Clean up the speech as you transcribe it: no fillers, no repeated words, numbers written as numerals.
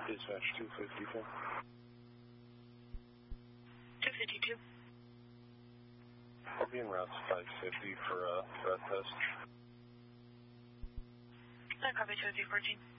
Dispatch 252. 252. I'll be en route to 550 for a breath test. I copy 214.